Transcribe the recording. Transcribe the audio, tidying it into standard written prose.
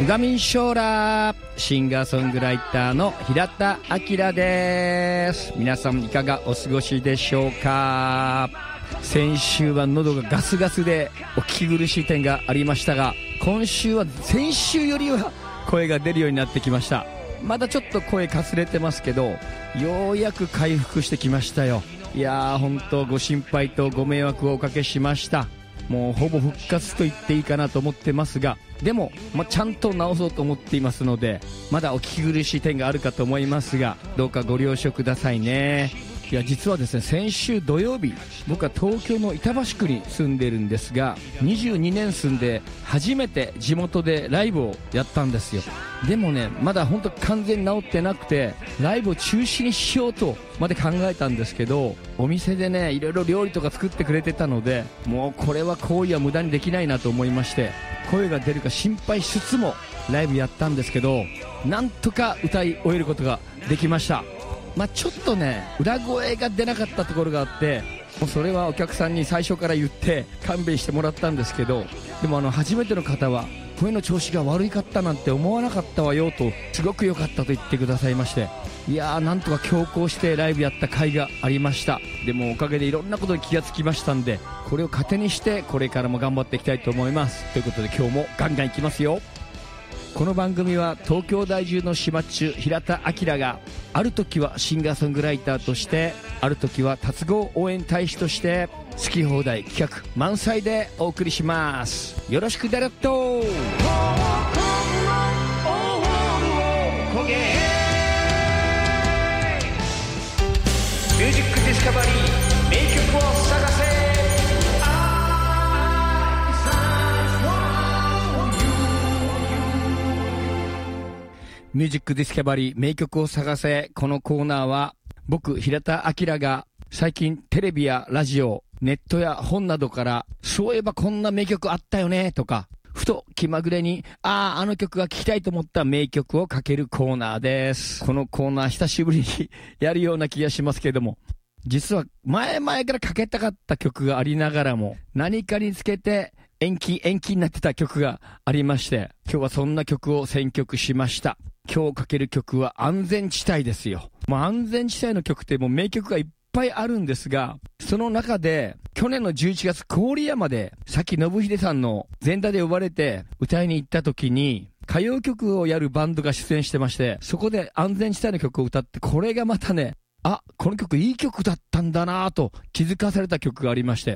ウガミンショーラーシンガーソングライターの平田明です。皆さんいかがお過ごしでしょうか。先週は喉がガスガスでお聞き苦しい点がありましたが、今週は先週よりは声が出るようになってきました。まだちょっと声かすれてますけど、ようやく回復してきましたよ。いやー、本当ご心配とご迷惑をおかけしました。もうほぼ復活と言っていいかなと思ってますが、でも、ちゃんと直そうと思っていますので、まだお聞き苦しい点があるかと思いますが、どうかご了承くださいね。いや、実はですね、先週土曜日、僕は東京の板橋区に住んでいるんですが、22年住んで初めて地元でライブをやったんですよ。でもね、まだ本当完全に治ってなくて、ライブを中止にしようとまで考えたんですけど、お店でね、いろいろ料理とか作ってくれてたので、もうこれは行為は無駄にできないなと思いまして、声が出るか心配しつつもライブやったんですけど、なんとか歌い終えることができました。ちょっとね、裏声が出なかったところがあって、もうそれはお客さんに最初から言って勘弁してもらったんですけど、でも初めての方は声の調子が悪かったなんて思わなかったわよと、すごく良かったと言ってくださいまして、いやー、なんとか強行してライブやった甲斐がありました。でもおかげでいろんなことに気がつきましたんで、これを糧にしてこれからも頑張っていきたいと思います。ということで今日もガンガンいきますよ。この番組は東京在住の島中平田明が、ある時はシンガーソングライターとして、ある時は達合応援大使として、好き放題企画満載でお送りします。よろしくだらっと。ミュージックディスカバリー、名曲を探せ。ミュージックディスカバリー、名曲を探せ。このコーナーは僕平田明が最近テレビやラジオ、ネットや本などから、そういえばこんな名曲あったよねとか、ふと気まぐれにあの曲が聴きたいと思った名曲をかけるコーナーです。このコーナー久しぶりにやるような気がしますけれども、実は前々からかけたかった曲がありながらも、何かにつけて延期になってた曲がありまして、今日はそんな曲を選曲しました。今日かける曲は安全地帯ですよ。安全地帯の曲ってもう名曲がいっぱいあるんですが、その中で去年の11月郡山で崎信秀さんの前座で呼ばれて歌いに行った時に、歌謡曲をやるバンドが出演してまして、そこで安全地帯の曲を歌って、これがまたね、この曲いい曲だったんだなぁと気づかされた曲がありまして、